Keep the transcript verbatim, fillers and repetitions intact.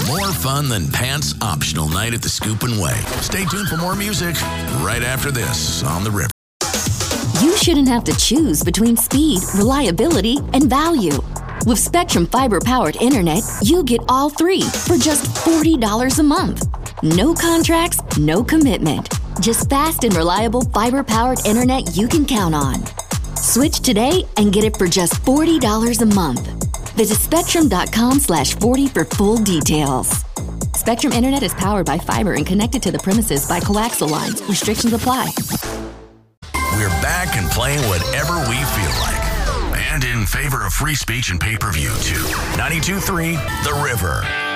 More fun than pants optional night at the Scoop and Way. Stay tuned for more music right after this on The River. You shouldn't have to choose between speed, reliability, and value. With Spectrum Fiber-powered internet, you get all three for just forty dollars a month. No contracts, no commitment. Just fast and reliable fiber-powered internet you can count on. Switch today and get it for just forty dollars a month. Visit spectrum.com slash 40 for full details. Spectrum Internet is powered by fiber and connected to the premises by coaxial lines. Restrictions apply. We're back and playing whatever we feel like. And in favor of free speech and pay-per-view, too. ninety-two point three The River.